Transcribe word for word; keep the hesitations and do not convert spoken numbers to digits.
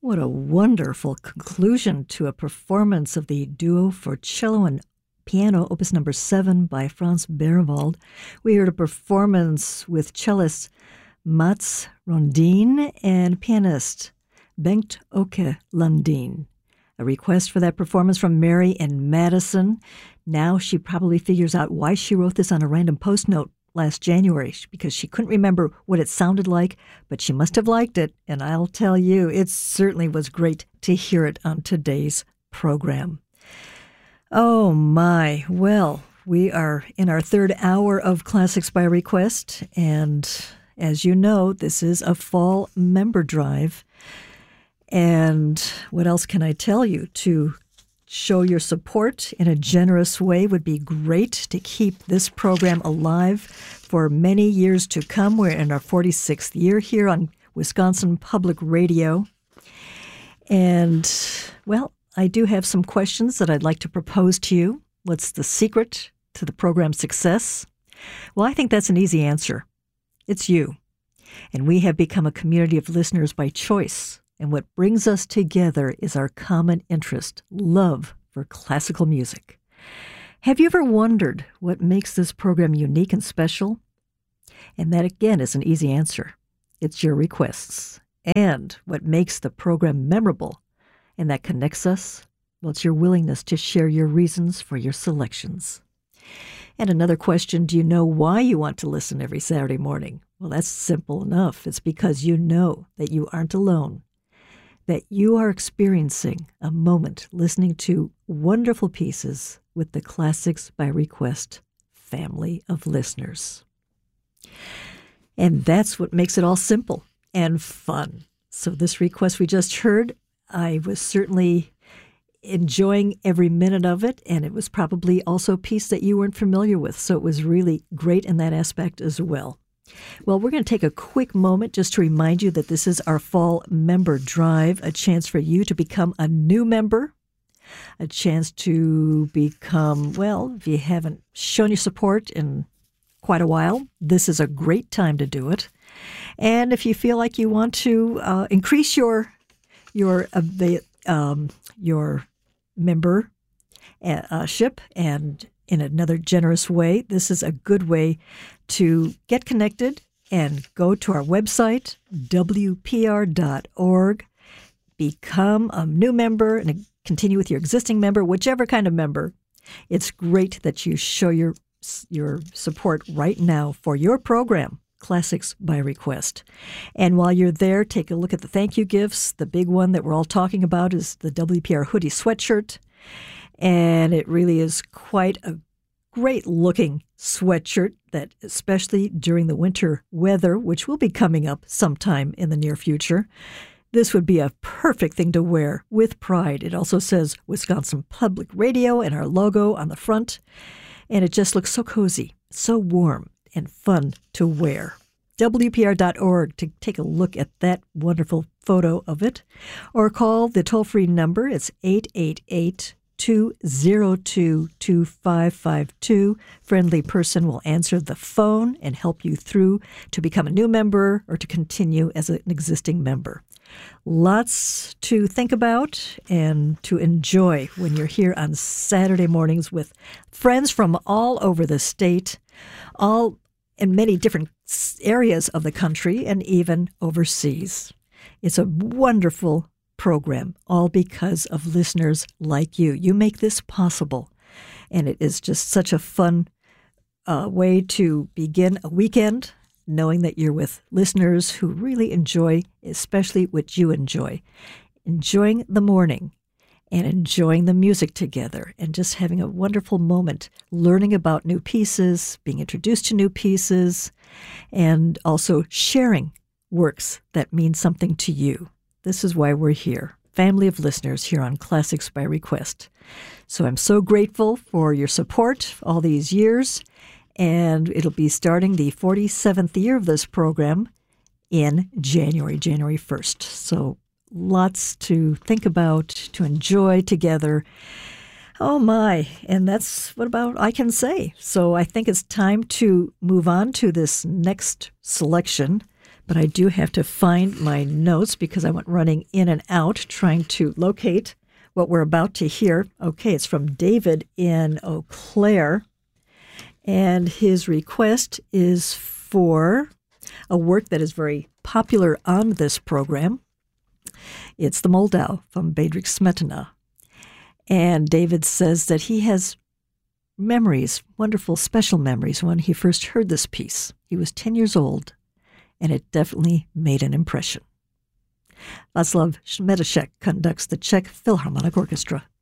What a wonderful conclusion to a performance of the Duo for Cello and Piano, Opus number seven by Franz Berwald. We heard a performance with cellist Mats Rondin and pianist Bengt Åke Lundin. A request for that performance from Mary in Madison. Now she probably figures out why she wrote this on a random post note last January, because she couldn't remember what it sounded like, but she must have liked it, and I'll tell you, it certainly was great to hear it on today's program. Oh my, well, we are in our third hour of Classics by Request, and as you know, this is a fall member drive. And what else can I tell you? To show your support in a generous way would be great to keep this program alive for many years to come. We're in our forty-sixth year here on Wisconsin Public Radio. And, well, I do have some questions that I'd like to propose to you. What's the secret to the program's success? Well, I think that's an easy answer. It's you. And we have become a community of listeners by choice. And what brings us together is our common interest, love for classical music. Have you ever wondered what makes this program unique and special? And that, again, is an easy answer. It's your requests. And what makes the program memorable and that connects us, well, it's your willingness to share your reasons for your selections. And another question, do you know why you want to listen every Saturday morning? Well, that's simple enough. It's because you know that you aren't alone, that you are experiencing a moment listening to wonderful pieces with the Classics by Request family of listeners. And that's what makes it all simple and fun. So this request we just heard, I was certainly enjoying every minute of it, and it was probably also a piece that you weren't familiar with, so it was really great in that aspect as well. Well, we're going to take a quick moment just to remind you that this is our fall member drive, a chance for you to become a new member, a chance to become, well, if you haven't shown your support in quite a while, this is a great time to do it. And if you feel like you want to uh, increase your your uh, um, your membership and in another generous way, this is a good way to get connected and go to our website, w p r dot org, become a new member and continue with your existing member, whichever kind of member. It's great that you show your your support right now for your program, Classics by Request. And while you're there, take a look at the thank you gifts. The big one that we're all talking about is the W P R hoodie sweatshirt. And it really is quite a great-looking sweatshirt that, especially during the winter weather, which will be coming up sometime in the near future, this would be a perfect thing to wear with pride. It also says Wisconsin Public Radio and our logo on the front, and it just looks so cozy, so warm, and fun to wear. w p r dot org to take a look at that wonderful photo of it, or call the toll-free number. It's eight eight eight, two zero two, two five five two. Friendly person will answer the phone and help you through to become a new member or to continue as an existing member. Lots to think about and to enjoy when you're here on Saturday mornings with friends from all over the state, all in many different areas of the country and even overseas. It's a wonderful program, all because of listeners like you. You make this possible, and it is just such a fun uh, way to begin a weekend, knowing that you're with listeners who really enjoy, especially what you enjoy, enjoying the morning and enjoying the music together and just having a wonderful moment, learning about new pieces, being introduced to new pieces, and also sharing works that mean something to you. This is why we're here, family of listeners here on Classics by Request. So I'm so grateful for your support all these years, and it'll be starting the forty-seventh year of this program in January, January first. So lots to think about, to enjoy together. Oh my, and that's what about I can say. So I think it's time to move on to this next selection But I do have to find my notes because I went running in and out trying to locate what we're about to hear. Okay, it's from David in Eau Claire. And his request is for a work that is very popular on this program. It's the Moldau from Bedřich Smetana. And David says that he has memories, wonderful, special memories, when he first heard this piece. He was ten years old, and it definitely made an impression. Václav Smetešek conducts the Czech Philharmonic Orchestra.